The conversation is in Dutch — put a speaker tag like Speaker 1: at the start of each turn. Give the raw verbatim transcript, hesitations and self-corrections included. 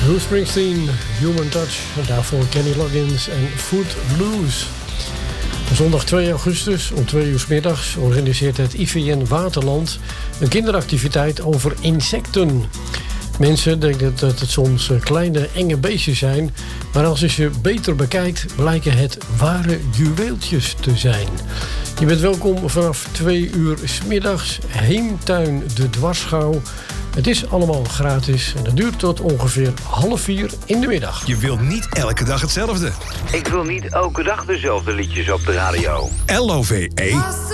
Speaker 1: Bruce Springsteen, Human Touch. En daarvoor Kenny Loggins en Footloose. Zondag twee augustus om twee uur 's middags organiseert het I V N Waterland een kinderactiviteit over insecten. Mensen denken dat het soms kleine, enge beestjes zijn, maar als je ze beter bekijkt, blijken het ware juweeltjes te zijn. Je bent welkom vanaf twee uur 's middags, Heemtuin de Dwarsgouw. Het is allemaal gratis en dat duurt tot ongeveer half vier in de middag.
Speaker 2: Je wilt niet elke dag hetzelfde.
Speaker 3: Ik wil niet elke dag dezelfde liedjes op de radio.
Speaker 2: L O V E